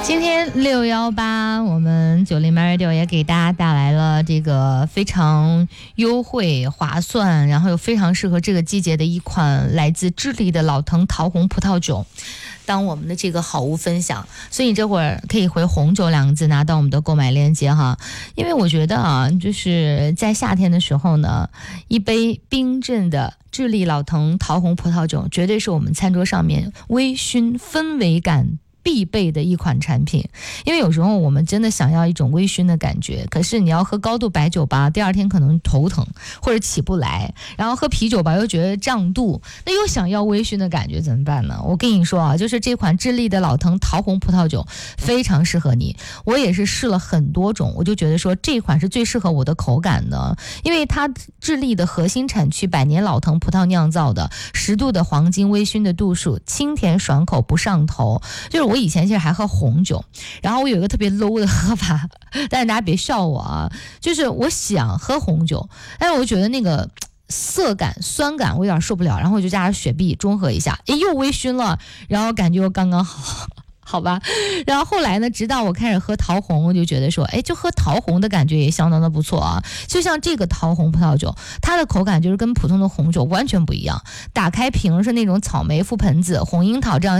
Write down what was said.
今天618，我们90 MyRadio 也给大家带来了这个非常优惠、划算，然后又非常适合这个季节的一款来自智利的老藤桃红葡萄酒，当我们的这个好物分享。所以你这会儿可以回红酒2个字拿到我们的购买链接哈，因为我觉得啊，就是在夏天的时候呢，一杯冰镇的智利老藤桃红葡萄酒绝对是我们餐桌上面微醺氛围感必备的一款产品。因为有时候我们真的想要一种微醺的感觉，可是你要喝高度白酒吧，第二天可能头疼或者起不来，然后喝啤酒吧又觉得胀肚，那又想要微醺的感觉怎么办呢？我跟你说啊，就是这款智利的老藤桃红葡萄酒非常适合你。我也是试了很多种，我就觉得说这款是最适合我的口感的，因为它智利的核心产区百年老藤葡萄酿造的10度的黄金微醺的度数，清甜爽口不上头。就是我以前其实还喝红酒，然后我有一个特别 low 的喝法，但是大家别笑我啊，就是我想喝红酒，但是我觉得那个涩感酸感我有点受不了，然后我就加点雪碧中和一下，又微醺了，然后感觉又刚刚好，好吧。然后后来呢，直到我开始喝桃红，我就觉得说就喝桃红的感觉也相当的不错啊。就像这个桃红葡萄酒，它的口感就是跟普通的红酒完全不一样，打开瓶是那种草莓、覆盆子、红樱桃这样